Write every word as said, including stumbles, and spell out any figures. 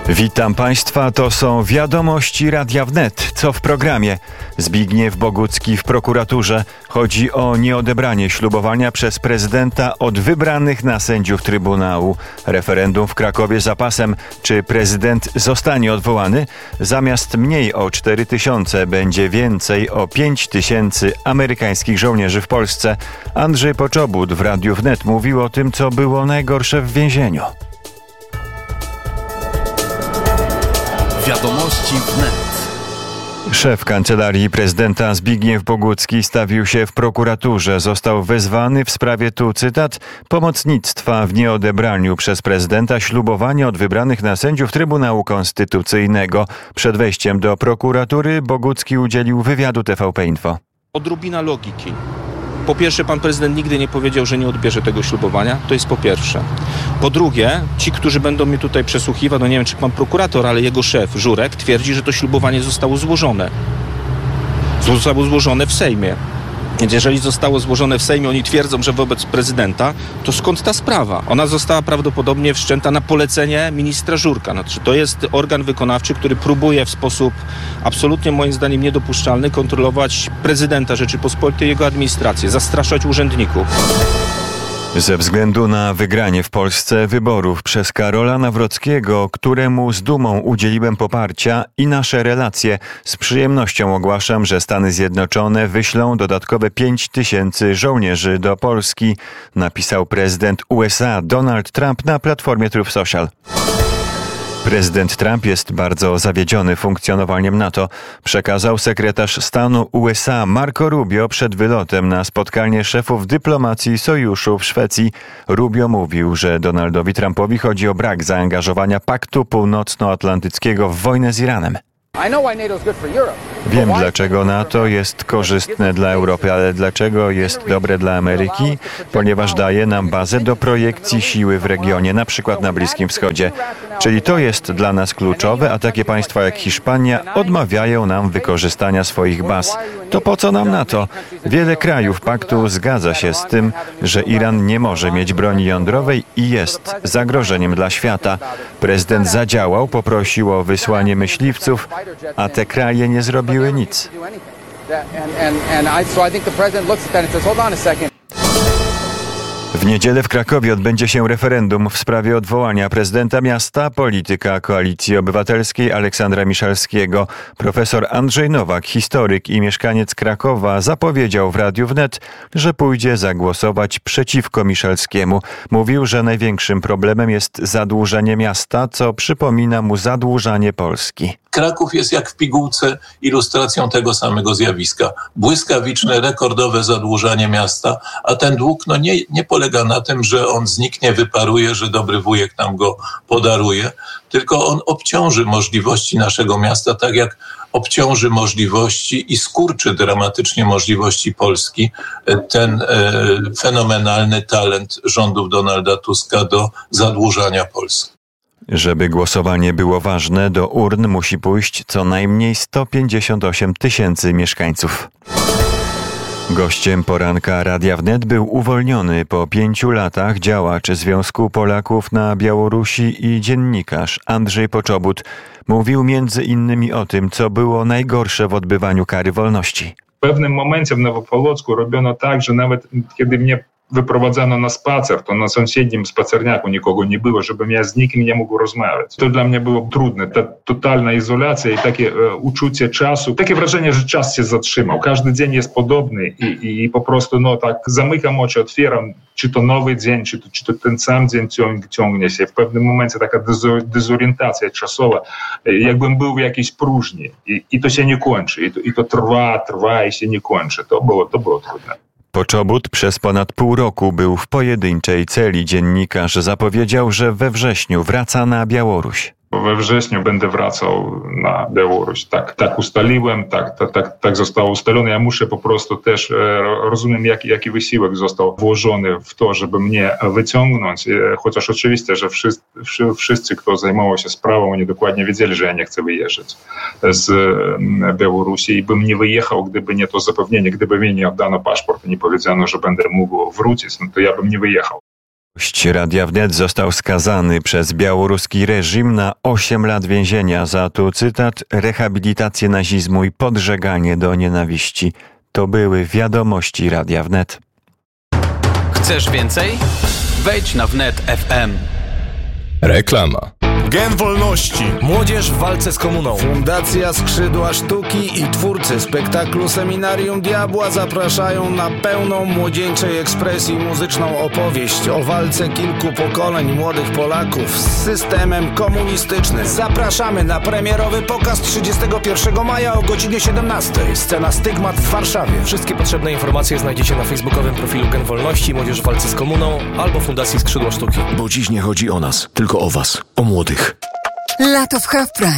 Witam Państwa, to są wiadomości Radia Wnet. Co w programie? Zbigniew Bogucki w prokuraturze. Chodzi o nieodebranie ślubowania przez prezydenta od wybranych na sędziów Trybunału. Referendum w Krakowie za pasem. Czy prezydent zostanie odwołany? Zamiast mniej o cztery tysiące będzie więcej o pięć tysięcy amerykańskich żołnierzy w Polsce. Andrzej Poczobut w Radiu Wnet mówił o tym, co było najgorsze w więzieniu. Wiadomości Wnet. Szef Kancelarii Prezydenta Zbigniew Bogucki stawił się w prokuraturze. Został wezwany w sprawie, tu cytat, pomocnictwa w nieodebraniu przez prezydenta ślubowania od wybranych na sędziów Trybunału Konstytucyjnego. Przed wejściem do prokuratury Bogucki udzielił wywiadu T V P Info. Odrobina logiki. Po pierwsze, pan prezydent nigdy nie powiedział, że nie odbierze tego ślubowania. To jest po pierwsze. Po drugie, ci, którzy będą mnie tutaj przesłuchiwać, no nie wiem, czy pan prokurator, ale jego szef, Żurek, twierdzi, że to ślubowanie zostało złożone. Zostało złożone w Sejmie. Więc jeżeli zostało złożone w Sejmie, oni twierdzą, że wobec prezydenta, to skąd ta sprawa? Ona została prawdopodobnie wszczęta na polecenie ministra Żurka. Znaczy, to jest organ wykonawczy, który próbuje w sposób absolutnie, moim zdaniem, niedopuszczalny kontrolować prezydenta Rzeczypospolitej i jego administrację, zastraszać urzędników. Ze względu na wygranie w Polsce wyborów przez Karola Nawrockiego, któremu z dumą udzieliłem poparcia, i nasze relacje, z przyjemnością ogłaszam, że Stany Zjednoczone wyślą dodatkowe pięć tysięcy żołnierzy do Polski, napisał prezydent U S A Donald Trump na platformie Truth Social. Prezydent Trump jest bardzo zawiedziony funkcjonowaniem NATO, przekazał sekretarz stanu U S A Marco Rubio przed wylotem na spotkanie szefów dyplomacji sojuszu w Szwecji. Rubio mówił, że Donaldowi Trumpowi chodzi o brak zaangażowania Paktu Północnoatlantyckiego w wojnę z Iranem. Wiem, dlaczego NATO jest korzystne dla Europy, ale dlaczego jest dobre dla Ameryki? Ponieważ daje nam bazę do projekcji siły w regionie, na przykład na Bliskim Wschodzie. Czyli to jest dla nas kluczowe, a takie państwa jak Hiszpania odmawiają nam wykorzystania swoich baz. To po co nam NATO? Wiele krajów paktu zgadza się z tym, że Iran nie może mieć broni jądrowej i jest zagrożeniem dla świata. Prezydent zadziałał, poprosił o wysłanie myśliwców, a te kraje nie zrobiły nic. W niedzielę w Krakowie odbędzie się referendum w sprawie odwołania prezydenta miasta. Polityka Koalicji Obywatelskiej Aleksandra Miszalskiego. Profesor Andrzej Nowak, historyk i mieszkaniec Krakowa, zapowiedział w Radiu Wnet, że pójdzie zagłosować przeciwko Miszalskiemu. Mówił, że największym problemem jest zadłużenie miasta, co przypomina mu zadłużanie Polski. Kraków jest jak w pigułce ilustracją tego samego zjawiska. Błyskawiczne, rekordowe zadłużanie miasta, a ten dług no nie, nie polega na tym, że on zniknie, wyparuje, że dobry wujek nam go podaruje, tylko on obciąży możliwości naszego miasta, tak jak obciąży możliwości i skurczy dramatycznie możliwości Polski ten e, fenomenalny talent rządów Donalda Tuska do zadłużania Polski. Żeby głosowanie było ważne, do urn musi pójść co najmniej sto pięćdziesiąt osiem tysięcy mieszkańców. Gościem poranka Radia Wnet był uwolniony po pięciu latach działacz Związku Polaków na Białorusi i dziennikarz Andrzej Poczobut. Mówił między innymi o tym, co było najgorsze w odbywaniu kary wolności. W pewnym momencie w Nowopolocku robiono tak, że nawet kiedy mnie wyprowadzano na spacer, to na sąsiednim spacerniaku nikogo nie było, żebym ja z nikim nie mógł rozmawiać. To dla mnie było trudne. Ta totalna izolacja i takie e, uczucie czasu, takie wrażenie, że czas się zatrzymał. Każdy dzień jest podobny i, i, i po prostu no tak zamykam oczy, otwieram, czy to nowy dzień, czy to, czy to ten sam dzień ciąg, ciągnie się. W pewnym momencie taka dezo, dezorientacja czasowa, e, jakbym był w jakiejś próżni i, i to się nie kończy. I to, i to trwa, trwa i się nie kończy. To było, to było trudne. Poczobut przez ponad pół roku był w pojedynczej celi. Dziennikarz zapowiedział, że we wrześniu wraca na Białoruś. We wrześniu będę wracał na Białoruś. Tak, tak ustaliłem, tak, tak, tak, tak zostało ustalone. Ja muszę po prostu też, rozumiem, jaki, jaki wysiłek został włożony w to, żeby mnie wyciągnąć. Chociaż oczywiście, że wszyscy, wszyscy, kto zajmował się sprawą, oni dokładnie wiedzieli, że ja nie chcę wyjeżdżać z Białorusi i bym nie wyjechał, gdyby nie to zapewnienie, gdyby mi nie oddano paszport i nie powiedziano, że będę mógł wrócić, no to ja bym nie wyjechał. Gość Radia Wnet został skazany przez białoruski reżim na osiem lat więzienia za, tu cytat, rehabilitację nazizmu i podżeganie do nienawiści. To były wiadomości Radia Wnet. Chcesz więcej? Wejdź na wnet kropka ef em. Reklama. Gen Wolności. Młodzież w walce z komuną. Fundacja Skrzydła Sztuki i twórcy spektaklu Seminarium Diabła zapraszają na pełną młodzieńczej ekspresji muzyczną opowieść o walce kilku pokoleń młodych Polaków z systemem komunistycznym. Zapraszamy na premierowy pokaz trzydziestego pierwszego maja o godzinie siedemnastej. Scena Stygmat w Warszawie. Wszystkie potrzebne informacje znajdziecie na facebookowym profilu Gen Wolności, Młodzież w walce z komuną albo Fundacji Skrzydła Sztuki. Bo dziś nie chodzi o nas, tylko o was, o młodych. Lato w Half Price.